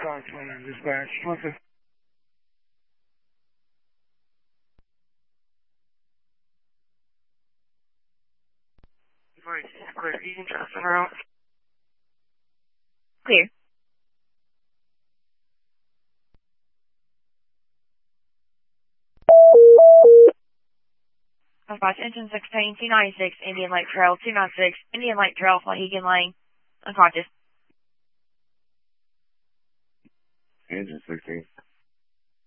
Foxland dispatch. Listen. Voice is clear. You can transfer her out. Clear. Dispatch engine 16, 296, Indian Lake Trail, 296, Indian Lake Trail, Mohegan Lane, unconscious. Engine 16.